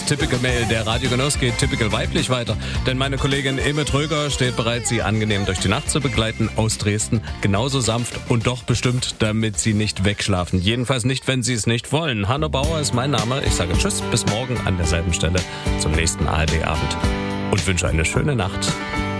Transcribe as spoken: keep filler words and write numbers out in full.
Das Typical Mail der Radiogenuss geht typical weiblich weiter. Denn meine Kollegin Imme Tröger steht bereit, Sie angenehm durch die Nacht zu begleiten. Aus Dresden. Genauso sanft und doch bestimmt, damit Sie nicht wegschlafen. Jedenfalls nicht, wenn Sie es nicht wollen. Hanno Bauer ist mein Name. Ich sage Tschüss, bis morgen an derselben Stelle zum nächsten A R D-Abend. Und wünsche eine schöne Nacht.